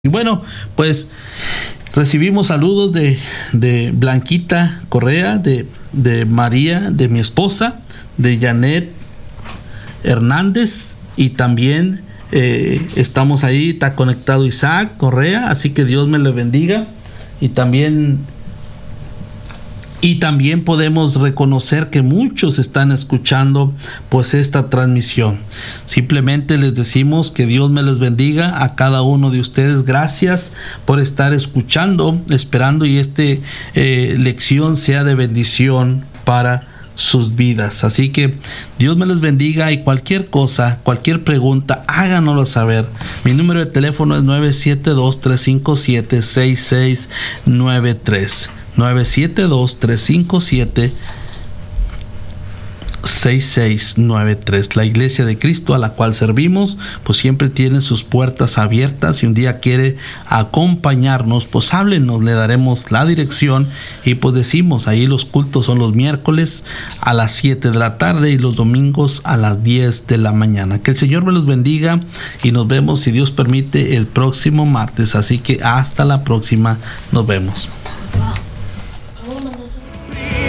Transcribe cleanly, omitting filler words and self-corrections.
Y bueno, pues recibimos saludos de Blanquita Correa, de María, de mi esposa, de Janet Hernández, y también estamos ahí, está conectado Isaac Correa, así que Dios me le bendiga. Y también podemos reconocer que muchos están escuchando pues esta transmisión. Simplemente les decimos que Dios me les bendiga a cada uno de ustedes. Gracias por estar escuchando, esperando y lección sea de bendición para sus vidas. Así que Dios me les bendiga, y cualquier cosa, cualquier pregunta, háganoslo saber. Mi número de teléfono es 972-357-6693. 972-357-6693. La Iglesia de Cristo a la cual servimos pues siempre tiene sus puertas abiertas. Si un día quiere acompañarnos, pues háblenos, le daremos la dirección. Y pues decimos, ahí los cultos son los miércoles a las 7 de la tarde y los domingos a las 10 de la mañana. Que el Señor me los bendiga y nos vemos, si Dios permite, el próximo martes. Así que hasta la próxima, nos vemos.